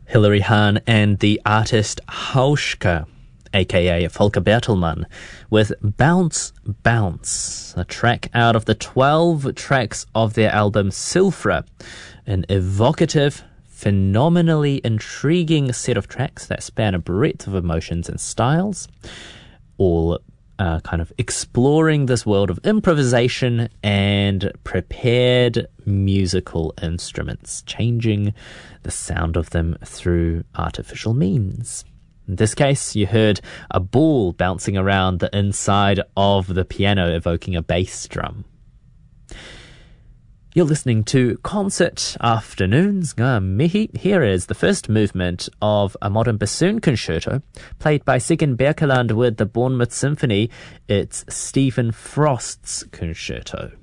Hilary Hahn and the artist Hauschka, aka Volker Bertelmann, with Bounce Bounce, a track out of the 12 tracks of their album Sulfra, an evocative, phenomenally intriguing set of tracks that span a breadth of emotions and styles, all kind of exploring this world of improvisation and prepared musical instruments, changing the sound of them through artificial means. In this case, you heard a ball bouncing around the inside of the piano, evoking a bass drum. You're listening to Concert Afternoons ngā mihi. Here is the first movement of a modern bassoon concerto played by Sigyn Berkeland with the Bournemouth Symphony. It's Stephen Frost's concerto.